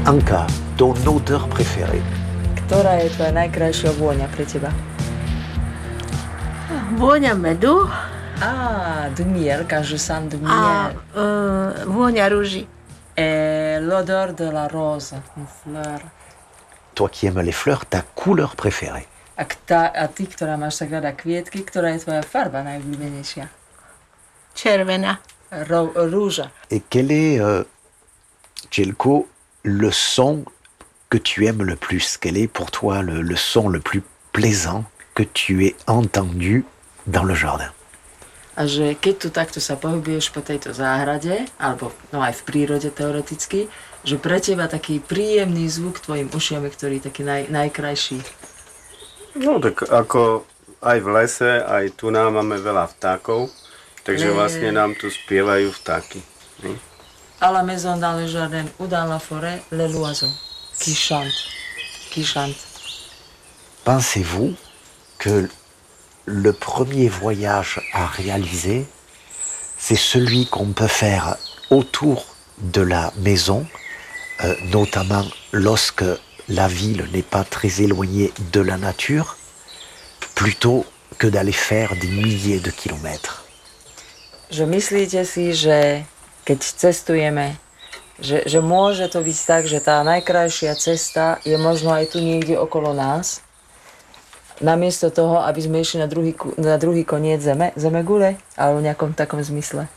Anka, ton odeur préférée? Ktorá je tvoja najkrajšia vôňa pre teba? Vôňa medu De miel, quand je sens de a miel. vôňa rúži. Et l'odeur de la rose, une fleur. Toi qui aimes les fleurs, ta couleur préférée? A ty, ktorá máš tak rada kvietky, ktorá je tvoja farba najobľúbenejšia? Červená. Rúža. Et quel est, Jelko, le son que tu aimes le plus? Quel est pour toi le son le plus plaisant que tu aies entendu dans le jardin? A že keď tu takto sa pohybuješ po tejto záhrade, alebo aj v prírode teoreticky, že pre teba taký príjemný zvuk tvojim ušiam je ktorý taký najkrajší. No tak ako aj v lese, aj tu nám máme veľa vtákov, takže vlastne nám tu spievajú vtáky. À la maison dans le jardin ou dans la forêt, les oiseaux qui chantent. Pensez-vous que le premier voyage à réaliser, c'est celui qu'on peut faire autour de la maison, notamment lorsque la ville n'est pas très éloignée de la nature, plutôt que d'aller faire des milliers de kilomètres? Že myslíte si, že keď cestujeme, že môže to byť tak, že tá najkrajšia cesta je možno aj tu niekde okolo nás, namiesto toho, aby sme išli na druhý koniec zemegule, alebo v nejakom takom zmysle.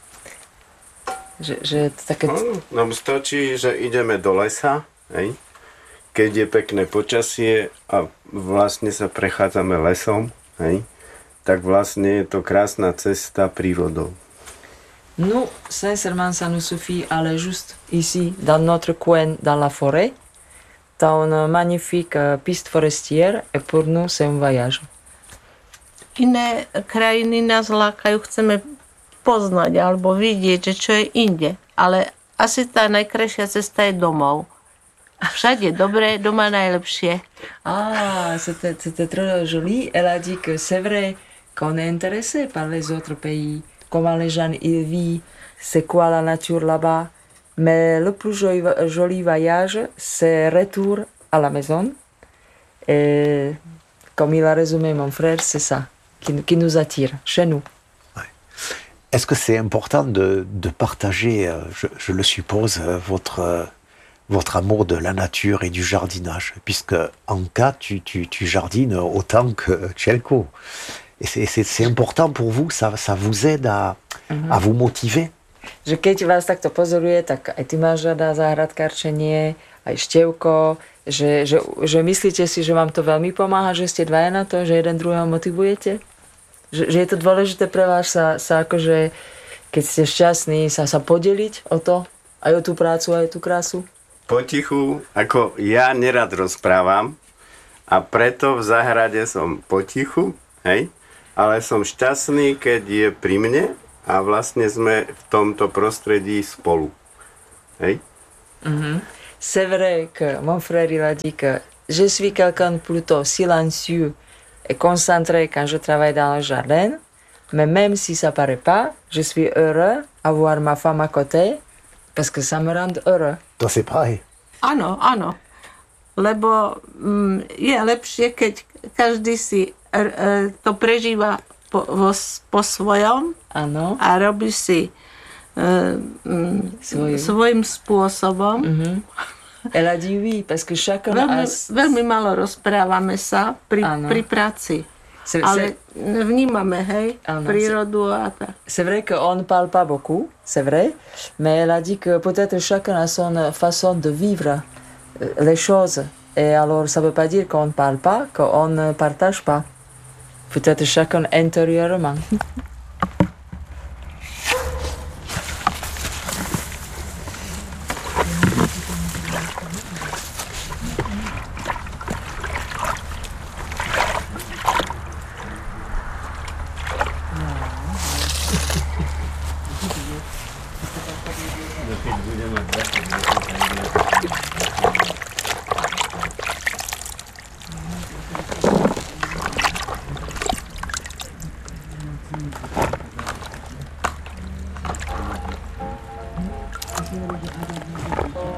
Že také... Nám stačí, že ideme do lesa, hej? Keď je pekné počasie a vlastne sa prechádzame lesom, hej? Tak vlastne je to krásna cesta prírodou. Nous, sincèrement, ça nous suffit aller juste ici, dans notre coin, dans la forêt. T'as une magnifique piste forestière et pour nous, c'est un voyage. Iné krajiny nás lákajú, chceme poznať alebo vidieť, že čo je inde. Ale asi tá najkrajšia cesta je domov. Všade dobré, doma najlepšie. C'était trop joli. Elle a dit que c'est vrai qu'on est intéressé par les autres pays, comment les gens y vivent, c'est quoi la nature là-bas. Mais le plus joli voyage, c'est retour à la maison. Et comme il a résumé mon frère, c'est ça qui nous attire, chez nous. Ouais. Est-ce que c'est important de partager, je le suppose, votre amour de la nature et du jardinage? Puisque Anka, tu jardines autant que Jelko. Et c'est important pour vous, ça vous aide à vous motiver? Že keď vás takto pozoruje, tak aj ty máš rada záhradkárčenie, aj Števko, že myslíte si, že vám to veľmi pomáha, že ste dvaja na to, že jeden druhého motivujete? Že je to dôležité pre vás sa akože, keď ste šťastní, sa podeliť o to, aj o tú prácu, aj o tú krásu? Potichu, ako ja nerad rozprávam a preto v záhrade som potichu, hej? Ale som šťastný, keď je pri mne a vlastne sme v tomto prostredí spolu. Hej? C'est vrai que mon frère il a dit que je suis quelqu'un plutôt silencieux et concentré quand je travaille dans le jardin, mais même si ça paraît pas, je suis heureux d'avoir ma femme à côté parce que ça me rend heureux. To c'est pareil. Áno. Lebo je lepšie, keď každý si to prežíva po svojom. Áno. A robí si svojím spôsobom. Elle a dit oui, parce que chacun veľmi malo rozprávame sa pri práci. Ale vnímame, hej, prírodu a tak. C'est vrai qu'on ne parle pas beaucoup, c'est vrai, mais elle a dit que peut-être chacun a son façon de vivre les choses. Et alors, ça ne veut pas dire qu'on ne parle pas, qu'on ne partage pas. Peut-être chacun intérieurement.